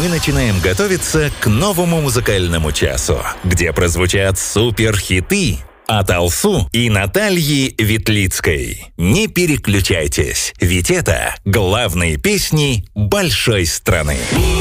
мы начинаем готовиться к новому музыкальному часу, где прозвучат суперхиты от Алсу и Натальи Ветлицкой. Не переключайтесь, ведь это главные песни большой страны.